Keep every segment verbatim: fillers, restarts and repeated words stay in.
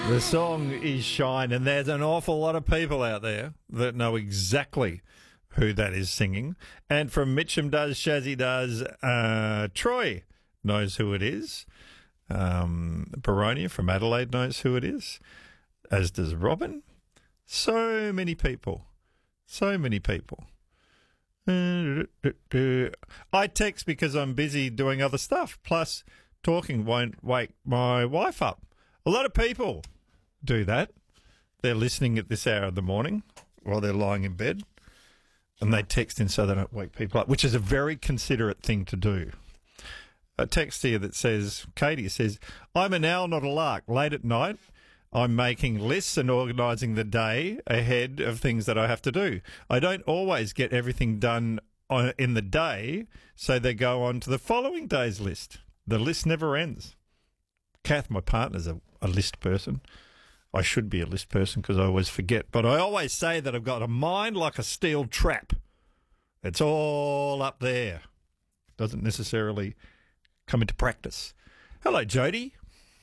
The song is Shine, and there's an awful lot of people out there that know exactly who that is singing. And from Mitcham does, Shazzy does, uh, Troy knows who it is. Um, Baronia from Adelaide knows who it is, as does Robin. So many people. So many people. I text because I'm busy doing other stuff. Plus, talking won't wake my wife up. A lot of people do that. They're listening at this hour of the morning while they're lying in bed, and they text in so they don't wake people up, which is a very considerate thing to do. A text here that says, Katie says, I'm an owl, not a lark. Late at night, I'm making lists and organising the day ahead of things that I have to do. I don't always get everything done on, in the day, so they go on to the following day's list. The list never ends. Kath, my partner's a, a list person. I should be a list person because I always forget. But I always say that I've got a mind like a steel trap. It's all up there. Doesn't necessarily come into practice. Hello, Jody.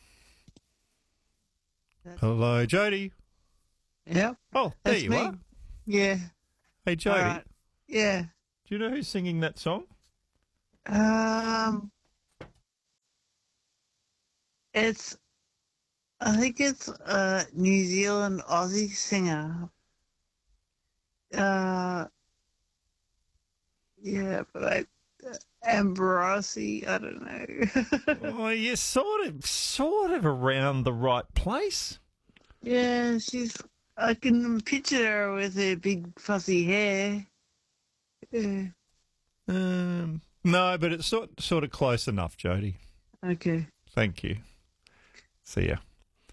That's Hello, Jody. Yep. Oh, there That's you me. are. Yeah. Hey, Jody. All right. Yeah. Do you know who's singing that song? Um. It's. I think it's a New Zealand Aussie singer. Uh. Yeah, but I. Ambrossi, I don't know. Oh, you're sort of, sort of around the right place. Yeah, she's. I can picture her with her big fuzzy hair. Yeah. Um, no, but it's sort, sort of close enough, Jody. Okay. Thank you. See ya.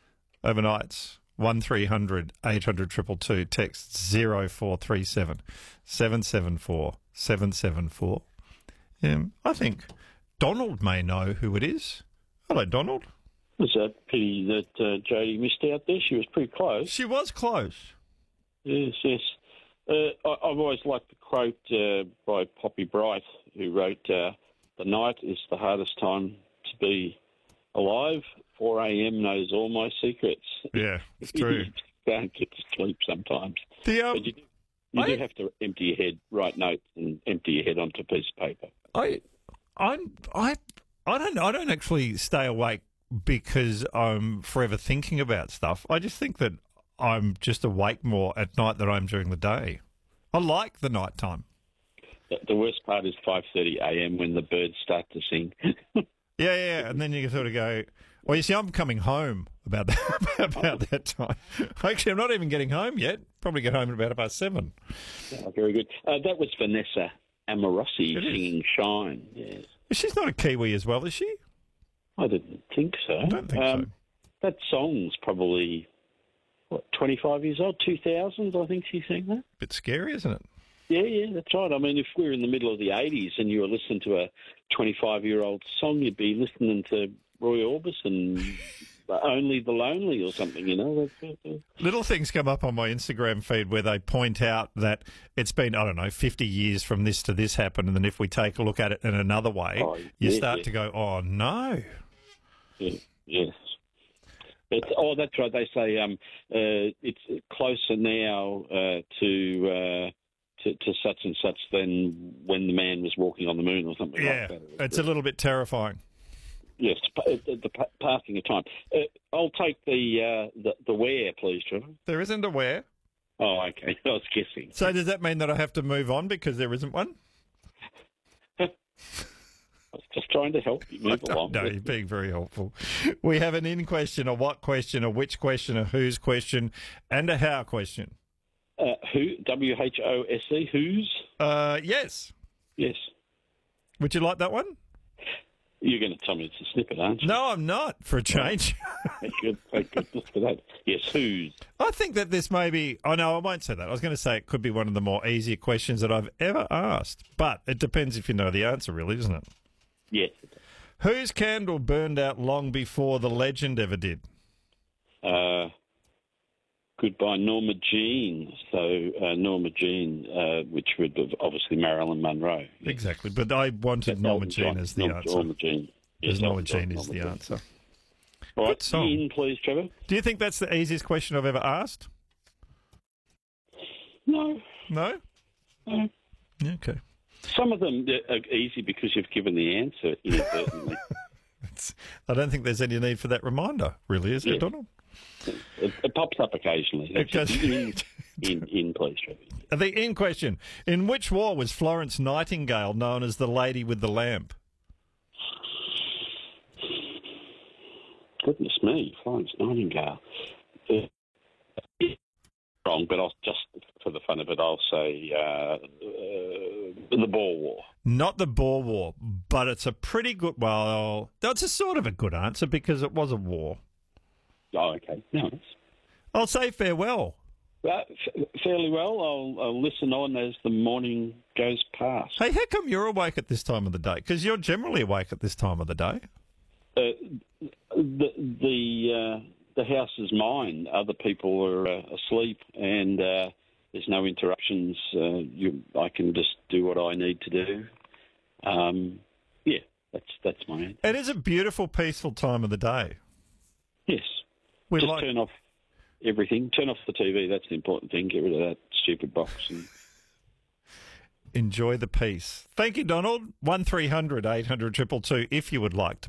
Overnights, one three hundred eight hundred two two two, text zero four three seven seven seven four seven seven four. Um, I think Donald may know who it is. Hello, Donald. It's a pity that uh, Jodie missed out there. She was pretty close. She was close. Yes, yes. Uh, I, I've always liked the quote uh, by Poppy Bright, who wrote, uh, "The night is the hardest time to be alive. four a.m. knows all my secrets." Yeah, it's true. You don't get to sleep sometimes. The, um, but you, do, you I, do have to empty your head, write notes, and empty your head onto a piece of paper. I, I, I, I don't. I don't actually stay awake because I'm forever thinking about stuff. I just think that I'm just awake more at night than I am during the day. I like the night time. The, the worst part is five thirty a.m. when the birds start to sing. Yeah, yeah, and then you sort of go, well, you see, I'm coming home about that, about that time. Actually, I'm not even getting home yet. Probably get home at about about seven. Oh, very good. Uh, that was Vanessa Amorossi It is. singing Shine, yes. She's not a Kiwi as well, is she? I didn't think so. I don't think so. That song's probably, what, twenty-five years old, two thousand, I think she sang that. Bit scary, isn't it? Yeah, yeah, that's right. I mean, if we were in the middle of the eighties and you were listening to a twenty-five-year-old song, you'd be listening to Roy Orbison, Only the Lonely or something, you know. Little things come up on my Instagram feed where they point out that it's been, I don't know, fifty years from this to this happened, and then if we take a look at it in another way, Oh, you yeah, start yeah. to go, oh, no. Yeah, yes. It's, oh, that's right. They say um, uh, it's closer now uh, to, uh, to to such and such than when the man was walking on the moon or something Yeah, like that. it's a little bit terrifying. Yes, the, the pa- passing of time. Uh, I'll take the, uh, the the where, please, Trevor. There isn't a where. Oh, okay. I was guessing. So does that mean that I have to move on because there isn't one? I was just trying to help you move along. No, you're being very helpful. We have an in question, a what question, a which question, a whose question, and a how question. Uh, who? W H O S E. Who's? Uh, yes. Yes. Would you like that one? You're going to tell me it's a snippet, aren't you? No, I'm not, for a change. Thank good, thank goodness for that. Yes, who's? I think that this may be... Oh, no, I won't say that. I was going to say it could be one of the more easier questions that I've ever asked. But it depends if you know the answer, really, doesn't it? Yes. Whose candle burned out long before the legend ever did? Uh, Goodbye, Norma Jean. So uh, Norma Jean, uh, which would have obviously Marilyn Monroe. Yes. Exactly, but I wanted That's Norma Elton Jean John. as the Norma, answer. Norma Jean. Yes, Because Norma Elton John, Jean is Norma the Jean. answer. All right, Good song. in, please, Trevor. Do you think that's the easiest question I've ever asked? No. No? no. Okay. Some of them are easy because you've given the answer inadvertently. It's, I don't think there's any need for that reminder, really, is Yeah. it, Donald? It, it pops up occasionally. It does. In, in, in, please, Trevor. The in question. In which war was Florence Nightingale known as the Lady with the Lamp? Goodness me, Florence Nightingale. Uh, wrong, but I'll just, for the fun of it, I'll say uh, uh, the Boer War. Not the Boer War, but it's a pretty good, well, that's a sort of a good answer because it was a war. Oh, okay. Nice. I'll say farewell. Uh, f- fairly well. I'll, I'll listen on as the morning goes past. Hey, how come you're awake at this time of the day? Because you're generally awake at this time of the day. Uh, the the uh, the house is mine. Other people are uh, asleep, and uh, there's no interruptions. Uh, you, I can just do what I need to do. Um, yeah, that's that's my answer. It is a beautiful, peaceful time of the day. Yes, We just like. turn off everything. Turn off the T V. That's the important thing. Get rid of that stupid box. And Enjoy the peace. Thank you, Donald. one three hundred eight hundred two two two if you would like to